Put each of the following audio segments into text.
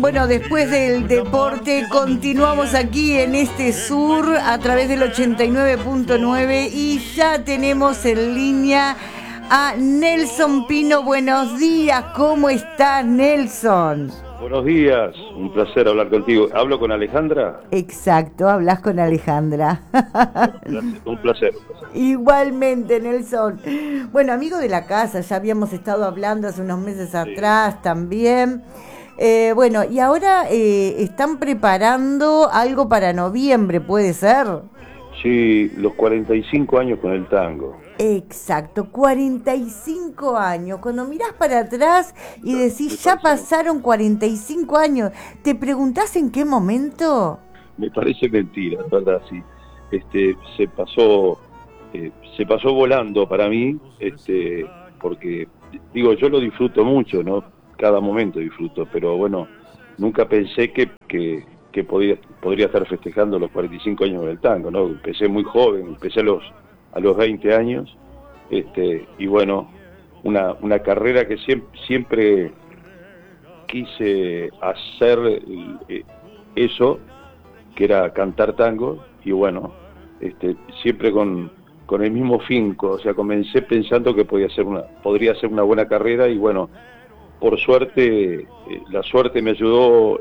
Bueno, después del deporte continuamos aquí en este sur a través del 89.9 y ya tenemos en línea a Nelson Pino. Buenos días, ¿cómo estás, Nelson? Buenos días, un placer hablar contigo. ¿Hablo con Alejandra? Exacto, hablas con Alejandra. Un placer. Igualmente, Nelson. Bueno, amigo de la casa, ya habíamos estado hablando hace unos meses atrás también. Bueno, y ahora están preparando algo para noviembre, ¿puede ser? Sí, los 45 años con el tango. Exacto, 45 años. Cuando mirás para atrás y decís, ya pasaron 45 años, ¿te preguntás en qué momento? Me parece mentira, ¿verdad? Sí. Se pasó volando para mí, porque, digo, yo lo disfruto mucho, ¿no? Cada momento disfruto, pero bueno, nunca pensé que podría estar festejando los 45 años del tango, ¿no? Empecé muy joven, empecé a los 20 años, y bueno, una carrera que siempre quise hacer eso, que era cantar tango, y bueno, siempre con el mismo fin, o sea, comencé pensando que podría ser una buena carrera, y bueno, por suerte, la suerte me ayudó,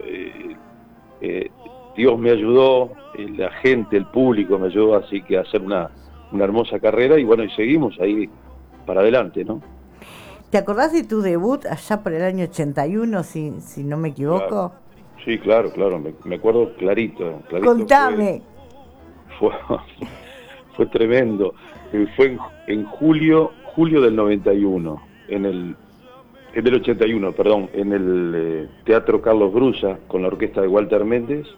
Dios me ayudó, la gente, el público me ayudó, así que a hacer una hermosa carrera, y bueno, y seguimos ahí para adelante, ¿no? ¿Te acordás de tu debut allá por el año 81, si no me equivoco? Claro. Sí, claro, me acuerdo clarito. Contame. Fue tremendo. Fue en julio del 91, del 81, perdón, en el Teatro Carlos Brusa, con la orquesta de Walter Méndez.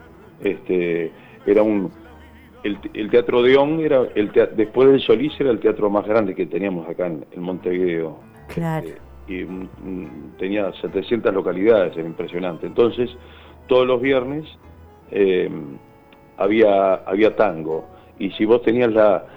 Era el Teatro Odeón, era después del Solís, era el teatro más grande que teníamos acá en Montevideo. Claro. Y tenía 700 localidades, era impresionante. Entonces, todos los viernes había tango, y si vos tenías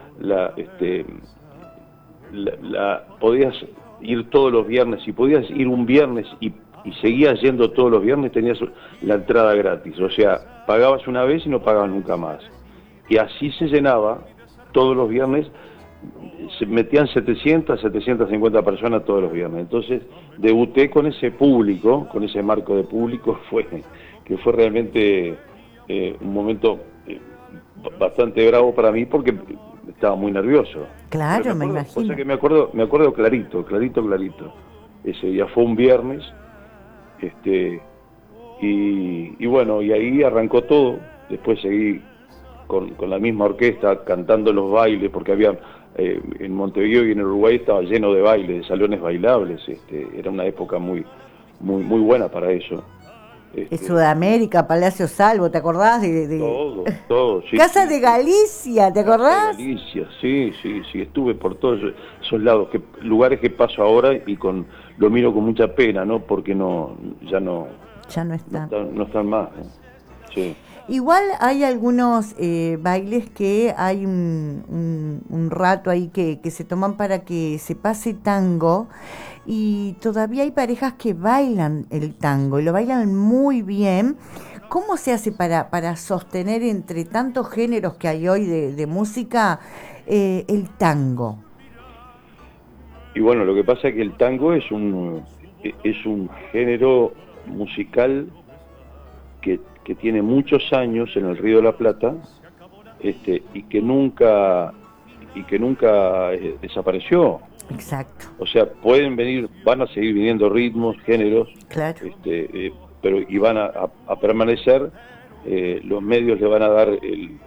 podías ir todos los viernes, si podías ir un viernes y seguías yendo todos los viernes, tenías la entrada gratis, o sea, pagabas una vez y no pagabas nunca más. Y así se llenaba todos los viernes, se metían 750 personas todos los viernes. Entonces debuté con ese público, con ese marco de público, que fue realmente un momento bastante bravo para mí, porque estaba muy nervioso. Claro, me imagino. O sea que me acuerdo clarito. Ese día fue un viernes, y bueno, y ahí arrancó todo. Después seguí con la misma orquesta cantando los bailes, porque había en Montevideo y en Uruguay estaba lleno de bailes, de salones bailables. Era una época muy buena para eso. Sudamérica, Palacio Salvo, ¿te acordás? Todo, sí. Casa de Galicia, ¿te acordás? Casa de Galicia, sí, estuve por todos esos lados, lugares que paso ahora y lo miro con mucha pena, ¿no? Porque ya no están. No están más, ¿no? Sí. Igual hay algunos bailes que hay un rato ahí que se toman para que se pase tango, y todavía hay parejas que bailan el tango y lo bailan muy bien. ¿Cómo se hace para sostener entre tantos géneros que hay hoy de música el tango? Y bueno, lo que pasa es que el tango es un género musical que tiene muchos años en el Río de la Plata, y que nunca desapareció. Exacto. O sea, van a seguir viniendo ritmos, géneros, claro. Pero van a permanecer. Los medios le van a dar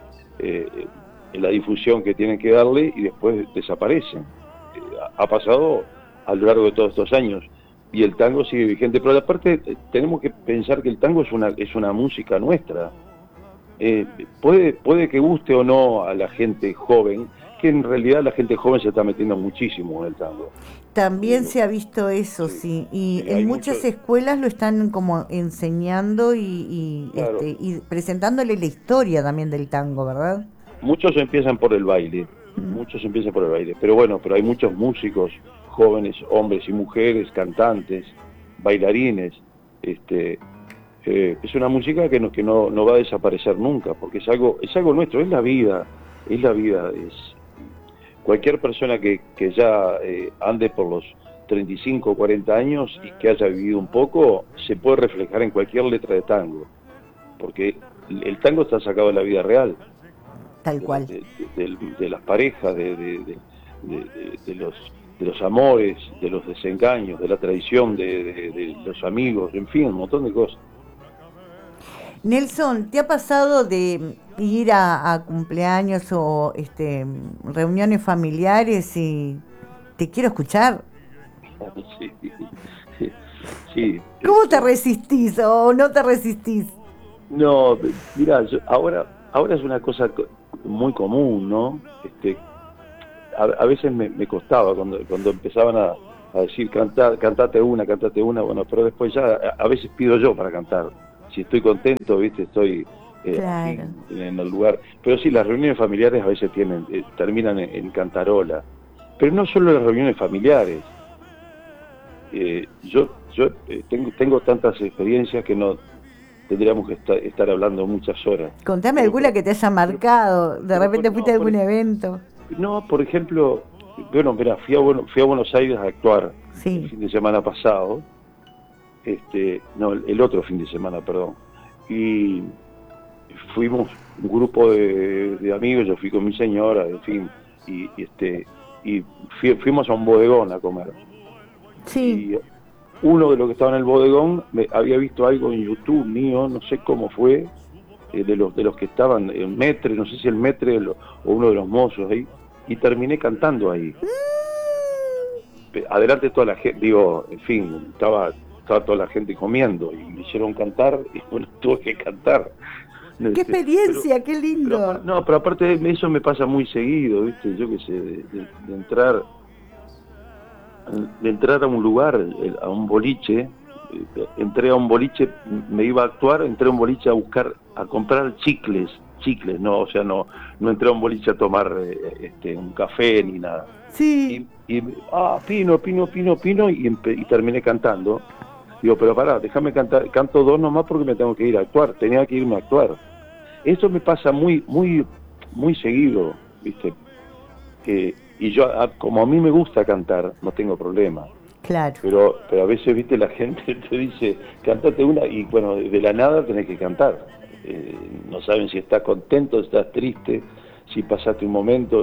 la difusión que tienen que darle, y después desaparecen. Ha pasado a lo largo de todos estos años, y el tango sigue vigente, pero aparte tenemos que pensar que el tango es una música nuestra. Puede que guste o no a la gente joven, que en realidad la gente joven se está metiendo muchísimo en el tango. También se ha visto eso, sí, y en muchas escuelas lo están como enseñando claro. Y presentándole la historia también del tango, ¿verdad? Muchos empiezan por el baile, pero bueno, pero hay muchos músicos jóvenes, hombres y mujeres, cantantes, bailarines, es una música que no va a desaparecer nunca, porque es algo nuestro, es la vida, es cualquier persona que ya ande por los 35 o 40 años y que haya vivido un poco, se puede reflejar en cualquier letra de tango, porque el tango está sacado de la vida real, Tal cual. de las parejas, de los amores, de los desengaños, de la traición, de los amigos, en fin, un montón de cosas. Nelson, ¿te ha pasado de ir a cumpleaños o reuniones familiares y te quiero escuchar? Sí, sí. ¿Cómo te resistís o no te resistís? No, mira, ahora es una cosa muy común, ¿no? A veces me costaba cuando empezaban a decir cantate una, bueno, pero después ya a veces pido yo para cantar. Si estoy contento, viste, estoy Claro. en el lugar. Pero sí, las reuniones familiares a veces terminan en cantarola. Pero no solo las reuniones familiares. Yo tengo tantas experiencias que no tendríamos que estar hablando muchas horas. Contame alguna que te haya marcado. De repente fuiste a algún evento. No, por ejemplo, bueno, mira, fui a Buenos Aires a actuar Sí. el fin de semana pasado. No, el otro fin de semana, perdón. Y fuimos un grupo de amigos, yo fui con mi señora, en fin, y fuimos a un bodegón a comer. Sí. Y uno de los que estaba en el bodegón había visto algo en YouTube mío, no sé cómo fue, de los que estaban en Metre, no sé si el Metre o uno de los mozos ahí, y terminé cantando ahí. Adelante toda la gente, digo, en fin, estaba toda la gente comiendo y me hicieron cantar y bueno, tuve que cantar. ¡Qué experiencia! ¡Qué lindo! Pero aparte de eso me pasa muy seguido, ¿viste? Yo qué sé, de entrar a un lugar, a un boliche, entré a un boliche, me iba a actuar, entré a un boliche a comprar chicles, no, o sea, no entré a un boliche a tomar un café ni nada. Sí. Pino, y terminé cantando. Digo, pero pará, déjame cantar, canto dos nomás porque me tengo que ir a actuar, tenía que irme a actuar. Eso me pasa muy seguido, ¿viste? Y yo, como a mí me gusta cantar, no tengo problema. Claro. Pero a veces, ¿viste? La gente te dice, cántate una, y bueno, de la nada tenés que cantar. No saben si estás contento, si estás triste, si pasaste un momento,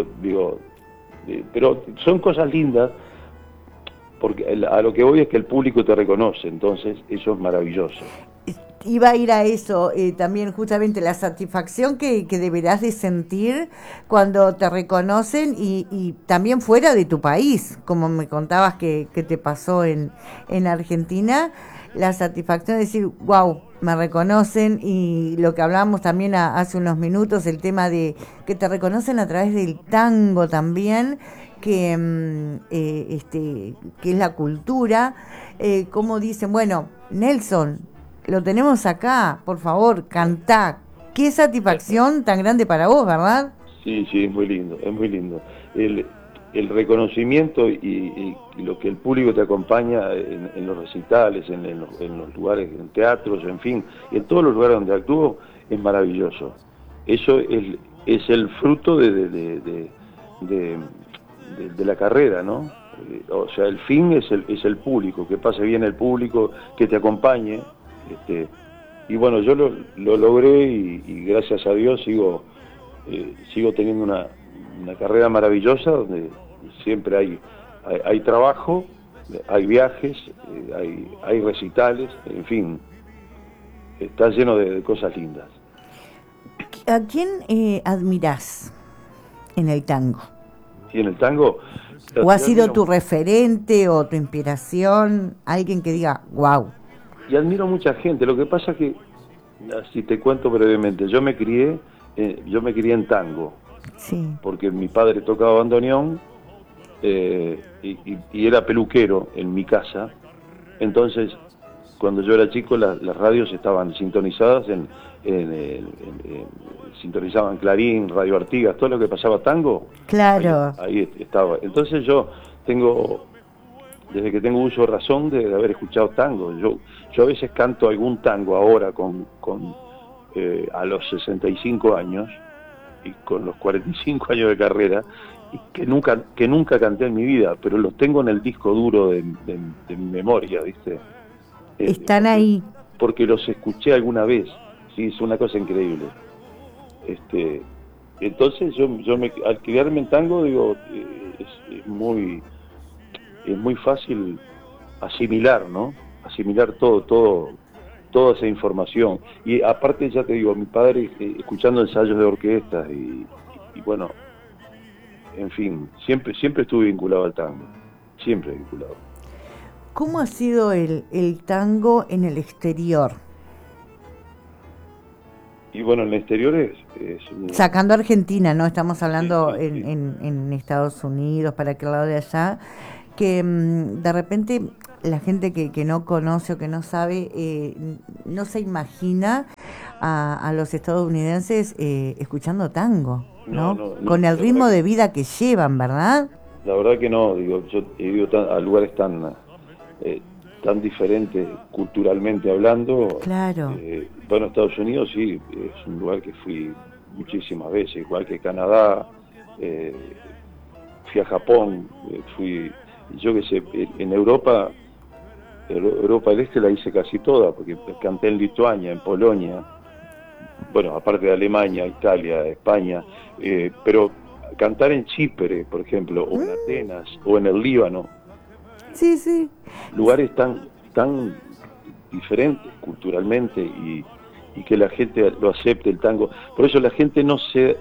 pero son cosas lindas, porque a lo que voy es que el público te reconoce, entonces eso es maravilloso. Iba a ir a eso, también justamente la satisfacción que deberás de sentir cuando te reconocen y también fuera de tu país, como me contabas que te pasó en Argentina, la satisfacción de decir, wow, me reconocen, y lo que hablábamos también hace unos minutos, el tema de que te reconocen a través del tango también, que es la cultura, como dicen, bueno, Nelson, lo tenemos acá, por favor, cantá. Qué satisfacción tan grande para vos, ¿verdad? Sí, es muy lindo, es muy lindo. El reconocimiento y lo que el público te acompaña en los recitales, en los lugares, en teatros, en fin, y en todos los lugares donde actúo, es maravilloso. Eso es el fruto de la carrera, ¿no? O sea, el fin es el público, que pase bien el público, que te acompañe. Y bueno, yo lo logré y gracias a Dios sigo teniendo una carrera maravillosa donde siempre hay trabajo, hay viajes, hay recitales, en fin, está lleno de cosas lindas. ¿A quién admirás en el tango? ¿Y en el tango? ¿O ha sido tu referente o tu inspiración? Alguien que diga, wow. Y admiro mucha gente. Lo que pasa es que, si te cuento brevemente, yo me crié en tango. Sí. Porque mi padre tocaba bandoneón y era peluquero en mi casa. Entonces, cuando yo era chico, las radios estaban sintonizadas sintonizaban Clarín, Radio Artigas, todo lo que pasaba tango. Claro. Ahí estaba. Entonces yo tengo desde que tengo uso de razón de haber escuchado tango. Yo a veces canto algún tango ahora a los 65 años y con los 45 años de carrera, y que nunca canté en mi vida, pero los tengo en el disco duro de mi memoria, ¿viste? Están ahí. Porque los escuché alguna vez, sí, es una cosa increíble. Entonces al criarme en tango, digo, es muy fácil asimilar, ¿no? Asimilar toda esa información. Y aparte, ya te digo, mi padre escuchando ensayos de orquestas y bueno, en fin, siempre estuve vinculado al tango, siempre vinculado. ¿Cómo ha sido el tango en el exterior? Y bueno, en el exterior es sacando Argentina, ¿no? Estamos hablando sí. En Estados Unidos, para aquel lado de allá, que de repente la gente que no conoce o que no sabe, no se imagina a los estadounidenses escuchando tango, ¿no? Con el ritmo de vida que llevan, ¿verdad? La verdad que no, digo, yo he ido a lugares tan diferentes culturalmente hablando. Claro. Bueno, Estados Unidos sí, es un lugar que fui muchísimas veces, igual que Canadá, fui a Japón, yo qué sé, en Europa del Este la hice casi toda, porque canté en Lituania, en Polonia, bueno, aparte de Alemania, Italia, España, pero cantar en Chipre, por ejemplo, o en Atenas, o en el Líbano, sí, lugares tan diferentes culturalmente y que la gente lo acepte, el tango. Por eso la gente no se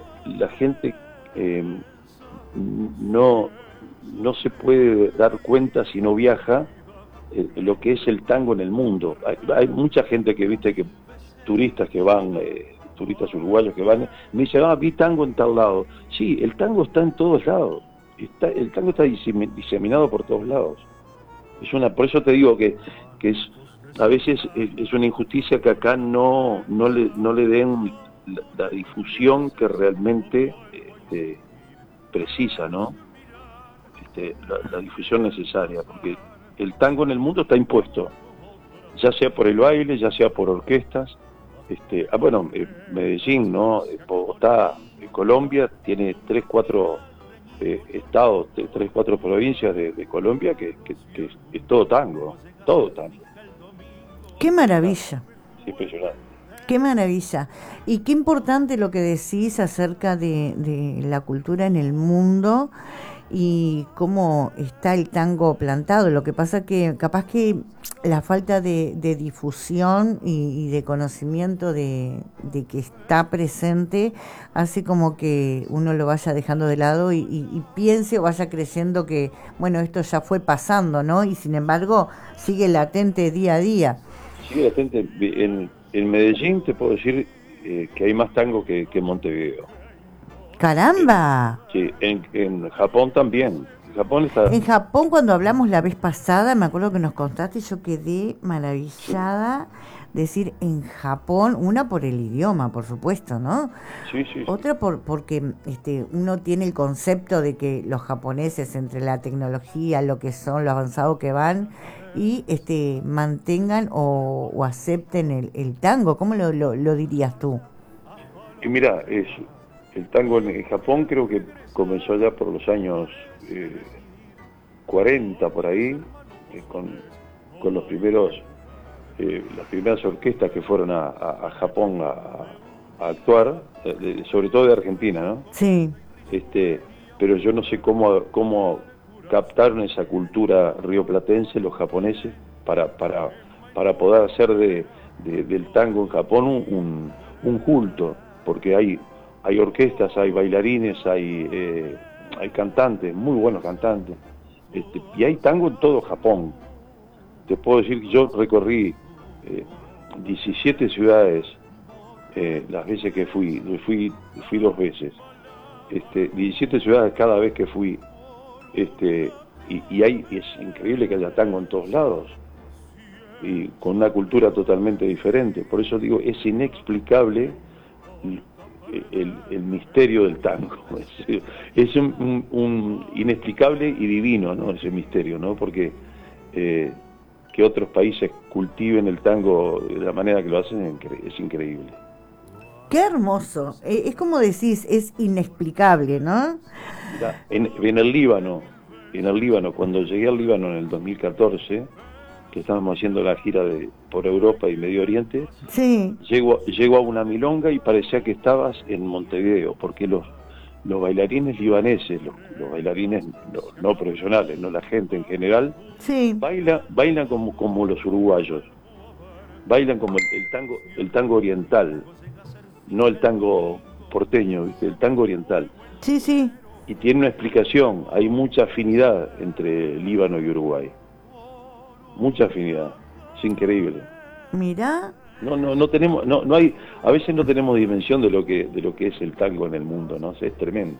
puede dar cuenta si no viaja lo que es el tango en el mundo. Hay mucha gente que viste que turistas uruguayos que van, me dicen, vi tango en tal lado. Sí, el tango está en todos lados. El tango está diseminado por todos lados. Por eso te digo que a veces es una injusticia que acá no le den la difusión que realmente precisa, ¿no? La difusión necesaria, porque el tango en el mundo está impuesto, ya sea por el baile, ya sea por orquestas. Bueno, Medellín, ¿no? Bogotá, Colombia, tiene 3, 4 estados, 3, 4 provincias de Colombia que es todo tango. ¡Qué maravilla! Es impresionante. ¡Qué maravilla! Y qué importante lo que decís acerca de la cultura en el mundo y cómo está el tango plantado. Lo que pasa que capaz que la falta de difusión y de conocimiento de que está presente hace como que uno lo vaya dejando de lado y piense o vaya creyendo que, bueno, esto ya fue pasando, ¿no? Y sin embargo sigue latente día a día. Sigue latente. En Medellín te puedo decir que hay más tango que en Montevideo. ¡Caramba! Sí, en Japón también. En Japón, cuando hablamos la vez pasada, me acuerdo que nos contaste y yo quedé maravillada. Decir en Japón, una por el idioma, por supuesto, ¿no? Sí. Otra porque uno tiene el concepto de que los japoneses, entre la tecnología, lo que son, lo avanzado que van, y mantengan o acepten el tango. ¿Cómo lo dirías tú? Y mira, el tango en Japón creo que comenzó ya por los años 40 por ahí, con los las primeras orquestas que fueron a Japón a actuar, sobre todo de Argentina, ¿no? Sí. Pero yo no sé cómo captaron esa cultura rioplatense los japoneses para poder hacer del tango en Japón un culto, porque hay orquestas, hay bailarines, hay cantantes, muy buenos cantantes, y hay tango en todo Japón. Te puedo decir que yo recorrí 17 ciudades las veces que fui 2 veces, 17 ciudades cada vez que fui, y es increíble que haya tango en todos lados, y con una cultura totalmente diferente. Por eso digo, es inexplicable el misterio del tango. Es un inexplicable y divino, ¿no? Ese misterio, ¿no? Porque que otros países cultiven el tango de la manera que lo hacen es increíble. Qué hermoso. Es como decís, es inexplicable, ¿no? Mira, en el Líbano, cuando llegué al Líbano en el 2014, que estábamos haciendo la gira por Europa y Medio Oriente, sí. llego a una milonga y parecía que estabas en Montevideo, porque los bailarines libaneses, los bailarines no profesionales, no la gente en general, sí. bailan como los uruguayos, bailan como el tango oriental, no el tango porteño, ¿viste? El tango oriental. Sí, sí. Y tiene una explicación, hay mucha afinidad entre Líbano y Uruguay. Mucha afinidad, es increíble. Mira. No tenemos, no hay, a veces no tenemos dimensión de lo que es el tango en el mundo, ¿no? Es tremendo.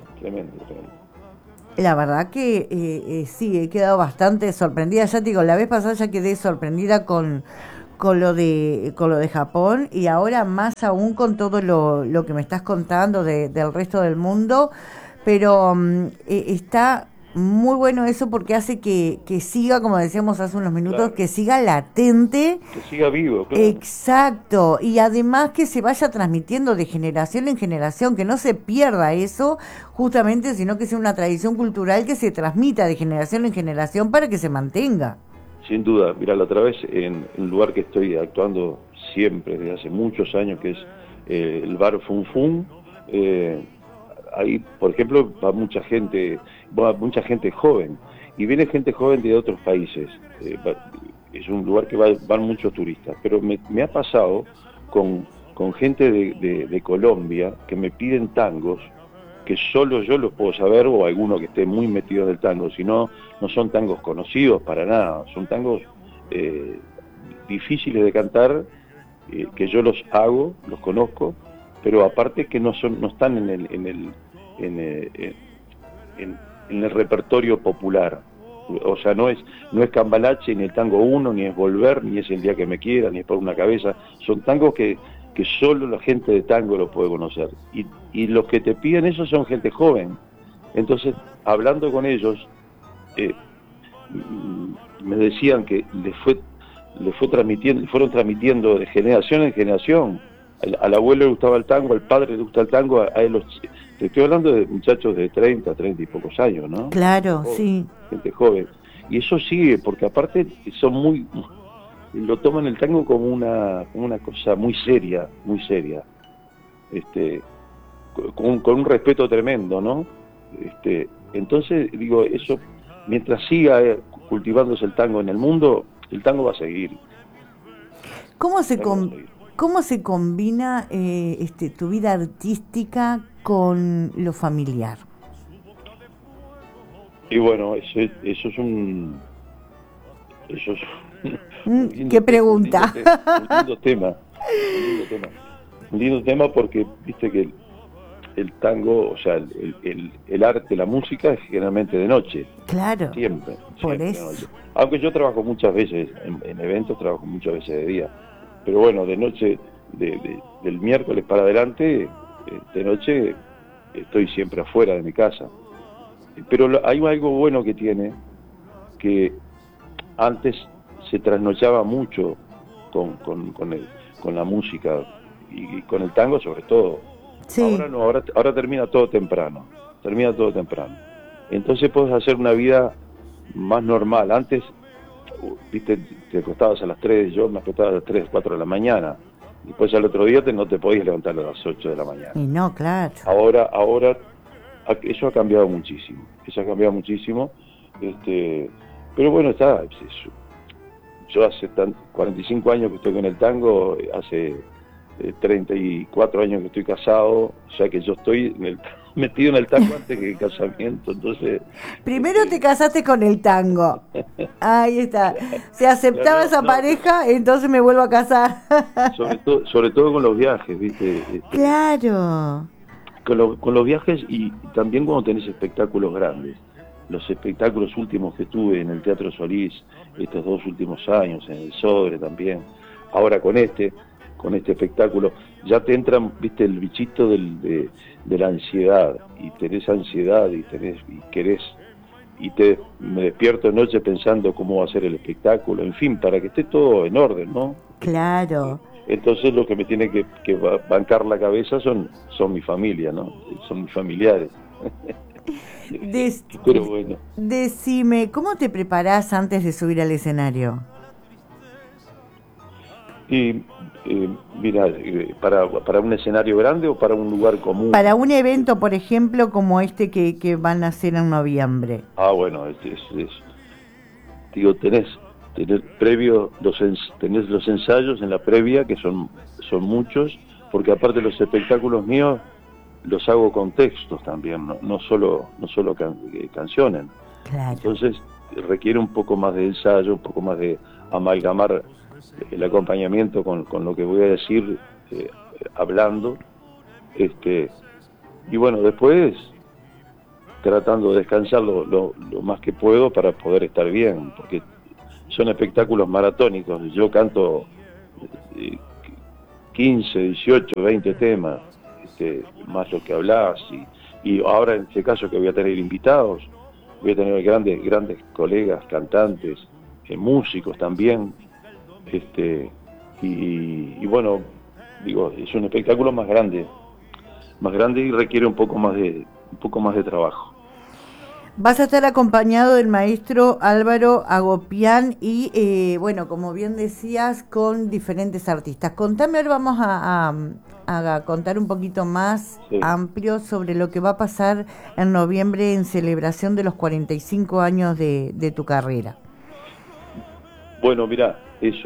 La verdad que sí, he quedado bastante sorprendida. Ya te digo, la vez pasada ya quedé sorprendida con lo de Japón, y ahora más aún con todo lo que me estás contando del resto del mundo, pero está muy bueno eso, porque hace que siga, como decíamos hace unos minutos, claro, que siga latente, que siga vivo, claro. Exacto, y además que se vaya transmitiendo de generación en generación, que no se pierda eso justamente, sino que sea una tradición cultural que se transmita de generación en generación para que se mantenga. Sin duda. Mira, la otra vez en un lugar que estoy actuando siempre desde hace muchos años, que es el bar Fun Fun, ahí, por ejemplo, va mucha gente joven, y viene gente joven de otros países. Es un lugar que van muchos turistas, pero me ha pasado con gente de Colombia que me piden tangos que solo yo los puedo saber, o alguno que esté muy metido en el tango, si no son tangos conocidos para nada, son tangos difíciles de cantar, que yo los hago, los conozco, pero aparte que no están en el repertorio popular. O sea, no es Cambalache, ni el tango 1, ni es Volver, ni es El día que me quiera, ni es Por una cabeza. Son tangos que solo la gente de tango lo puede conocer. Y los que te piden eso son gente joven. Entonces, hablando con ellos, me decían que fueron transmitiendo de generación en generación. Al abuelo le gustaba el tango, al padre le gusta el tango, te estoy hablando de muchachos de 30 y pocos años, ¿no? Claro, joven, sí. Gente joven. Y eso sigue, porque aparte lo toman el tango como una cosa muy seria, con un respeto tremendo, ¿no? Entonces, digo, eso, mientras siga cultivándose el tango en el mundo, el tango va a seguir. ¿Cómo se combina tu vida artística con lo familiar? Y bueno, eso es un ¿qué pregunta? Un lindo tema porque viste que el tango, o sea, el arte, la música es generalmente de noche. Claro. Siempre por eso. De noche. Aunque yo trabajo muchas veces en eventos, trabajo muchas veces de día. Pero bueno, de noche, del miércoles para adelante, de noche estoy siempre afuera de mi casa. Pero hay algo bueno que tiene, que antes se trasnochaba mucho con la música y con el tango sobre todo. Sí. Ahora no, ahora termina todo temprano. Entonces puedes hacer una vida más normal. Antes, viste, te acostabas a las 3, yo me acostaba a las 3, 4 de la mañana. Después al otro día no te podías levantar a las 8 de la mañana. Y no, claro. Ahora eso ha cambiado muchísimo. Pero bueno, está. Yo hace 45 años que estoy con el tango, hace 34 años que estoy casado, o sea que yo estoy metido en el tango antes que el casamiento, entonces... Primero te casaste con el tango, ahí está, se aceptaba esa pareja, entonces me vuelvo a casar. sobre todo con los viajes, ¿viste? Claro. Con los viajes y también cuando tenés espectáculos grandes. Los espectáculos últimos que tuve en el Teatro Solís, estos 2 últimos años, en el Sodre también, ahora con este espectáculo, ya te entran, viste, el bichito de la ansiedad, y tenés ansiedad y querés me despierto de noche pensando cómo va a ser el espectáculo, en fin, para que esté todo en orden, ¿no? Claro. Entonces lo que me tiene que bancar la cabeza son mi familia, ¿no? Son mis familiares. Pero bueno. Decime, ¿cómo te preparás antes de subir al escenario? Y mira, para un escenario grande o para un lugar común. Para un evento, por ejemplo, como este que van a hacer en noviembre. Bueno, digo, tenés previo tenés los ensayos en la previa, que son muchos, porque aparte los espectáculos míos los hago con textos también, no solo canciones. Claro. Entonces requiere un poco más de ensayo, un poco más de amalgamar el acompañamiento con lo que voy a decir hablando, y bueno, después tratando de descansar lo más que puedo para poder estar bien, porque son espectáculos maratónicos. Yo canto 15, 18, 20 temas, más lo que hablas, y ahora en este caso que voy a tener invitados, voy a tener grandes colegas, cantantes, músicos también, y bueno, digo, es un espectáculo más grande y requiere un poco más de trabajo. Vas a estar acompañado del maestro Álvaro Agopián y, bueno, como bien decías, con diferentes artistas. Contame, ahora vamos a contar un poquito más amplio sobre lo que va a pasar en noviembre en celebración de los 45 años de tu carrera. Bueno, mira,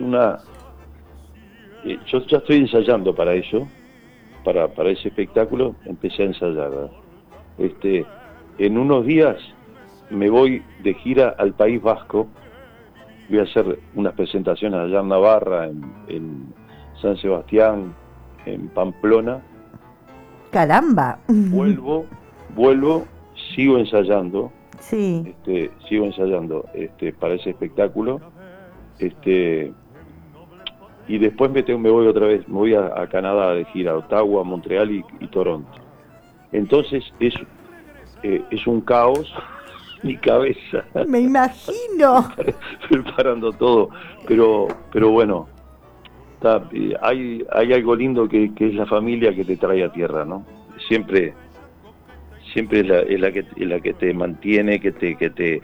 yo ya estoy ensayando para eso, para ese espectáculo, empecé a ensayar, ¿verdad? En unos días me voy de gira al País Vasco, voy a hacer unas presentaciones allá en Navarra, en San Sebastián, en Pamplona. ¡Caramba! Vuelvo, sigo ensayando. Sí. Sigo ensayando para ese espectáculo. Y después me voy otra vez, me voy a Canadá de gira, a Ottawa, Montreal y Toronto. Entonces es un caos mi cabeza. Me imagino. Preparando todo, pero bueno, hay algo lindo que es la familia que te trae a tierra, ¿no? Siempre es la que te mantiene, que te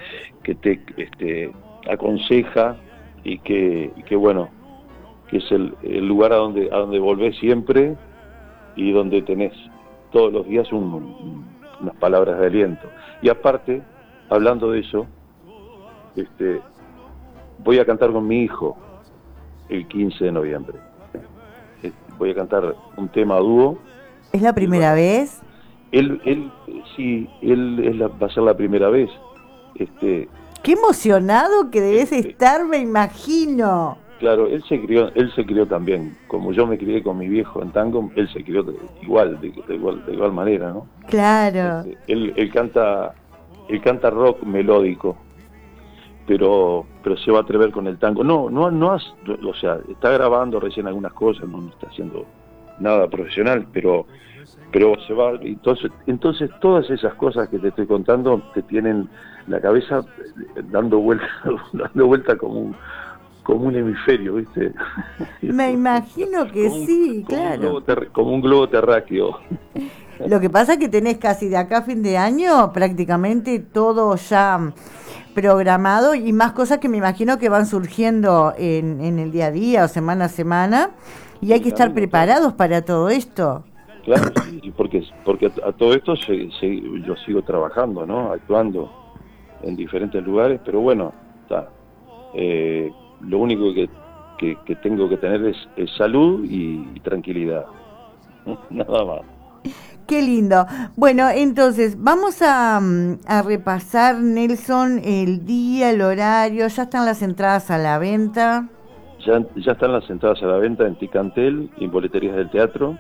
aconseja y que bueno, que es el lugar a donde volvés siempre y donde tenés todos los días unas palabras de aliento. Y aparte, hablando de eso, voy a cantar con mi hijo el 15 de noviembre. Voy a cantar un tema a dúo. ¿Es la primera vez? Él va a ser la primera vez. Qué emocionado que debes estar, me imagino. Claro, él se crió también, como yo me crié con mi viejo en tango, él se crió igual, de igual manera, ¿no? Claro. Él canta rock melódico, pero se va a atrever con el tango. O sea, está grabando recién algunas cosas, no está haciendo nada profesional, pero se va. Entonces todas esas cosas que te estoy contando te tienen la cabeza dando vuelta como un hemisferio, ¿viste? Me imagino que sí, claro. Como un globo terráqueo. Lo que pasa es que tenés casi de acá a fin de año prácticamente todo ya programado y más cosas que me imagino que van surgiendo en el día a día o semana a semana y hay que estar preparados para todo esto. Claro, sí, porque a todo esto yo sigo trabajando, ¿no? Actuando en diferentes lugares, pero bueno, está. Lo único que tengo que tener es salud y tranquilidad. Nada más. Qué lindo. Bueno, entonces, vamos a repasar, Nelson, el día, el horario. ¿Ya están las entradas a la venta? Ya están las entradas a la venta en Ticantel y en boleterías del teatro.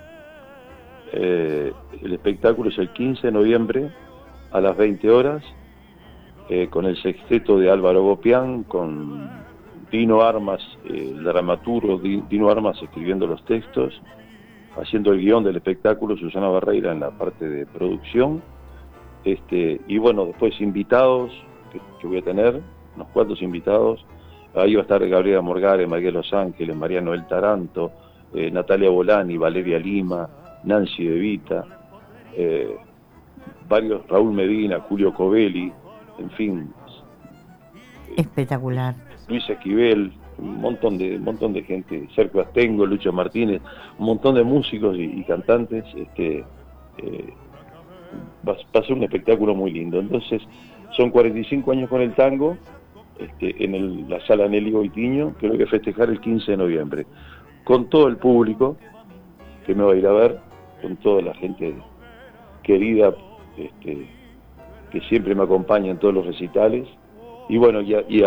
El espectáculo es el 15 de noviembre a las 20 horas, con el sexteto de Álvaro Agopián, con Dino Armas, el dramaturgo Dino Armas escribiendo los textos, haciendo el guión del espectáculo, Susana Barreira en la parte de producción, y bueno, después invitados, que voy a tener, unos cuantos invitados. Ahí va a estar Gabriela Morgare, María Los Ángeles, María Noel Taranto, Natalia Bolani, Valeria Lima, Nancy De Vita, varios, Raúl Medina, Julio Covelli, en fin. Espectacular. Luis Esquivel, un montón de gente, Sergio Astengo, Lucho Martínez, un montón de músicos y cantantes. Va a ser un espectáculo muy lindo. Entonces, son 45 años con el tango, en la sala Nelly Goitiño, que lo voy a festejar el 15 de noviembre, con todo el público que me va a ir a ver, con toda la gente querida, que siempre me acompaña en todos los recitales. Y bueno, y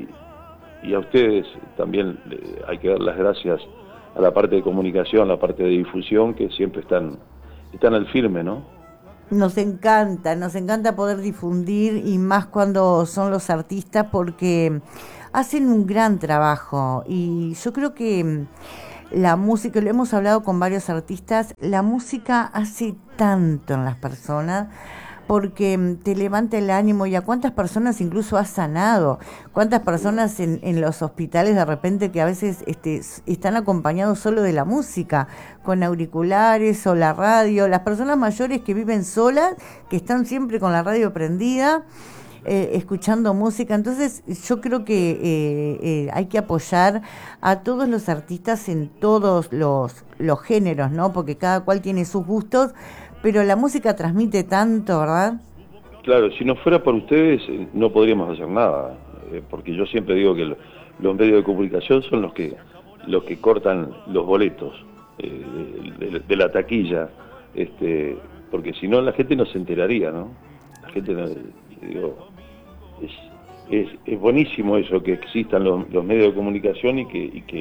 a ustedes también hay que dar las gracias a la parte de comunicación, a la parte de difusión, que siempre están al firme, ¿no? Nos encanta poder difundir, y más cuando son los artistas, porque hacen un gran trabajo. Y yo creo que la música, lo hemos hablado con varios artistas, la música hace tanto en las personas, porque te levanta el ánimo. Y a cuántas personas incluso has sanado, cuántas personas en los hospitales de repente que a veces están acompañados solo de la música, con auriculares o la radio, las personas mayores que viven solas, que están siempre con la radio prendida, escuchando música. Entonces yo creo que hay que apoyar a todos los artistas en todos los géneros, ¿no? Porque cada cual tiene sus gustos, pero la música transmite tanto, ¿verdad? Claro, si no fuera por ustedes no podríamos hacer nada, porque yo siempre digo que los medios de comunicación son los que cortan los boletos de la taquilla, porque si no la gente no se enteraría, ¿no? La gente no, digo, es buenísimo eso, que existan los medios de comunicación y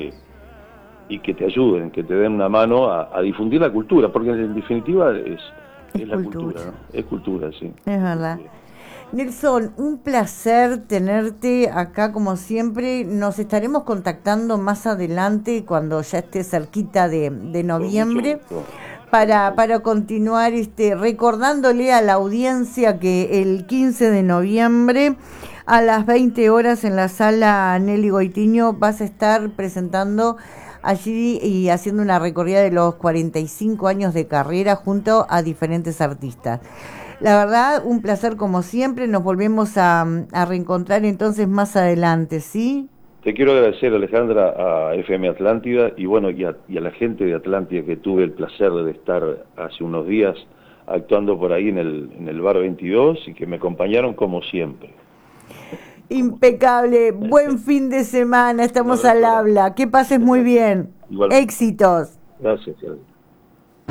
que te ayuden, que te den una mano a difundir la cultura, porque en definitiva es la cultura, ¿no? Es cultura, sí. Es verdad. Nelson, un placer tenerte acá como siempre. Nos estaremos contactando más adelante cuando ya esté cerquita de noviembre para continuar recordándole a la audiencia que el 15 de noviembre a las 20 horas en la sala Nelly Goitiño vas a estar presentando allí y haciendo una recorrida de los 45 años de carrera junto a diferentes artistas. La verdad, un placer como siempre. Nos volvemos a reencontrar entonces más adelante, ¿sí? Te quiero agradecer, Alejandra, a FM Atlántida y bueno, y a la gente de Atlántida, que tuve el placer de estar hace unos días actuando por ahí en el Bar 22 y que me acompañaron como siempre. Impecable. Buen fin de semana. Estamos al habla. Que pases muy bien. Igualmente. Éxitos. Gracias.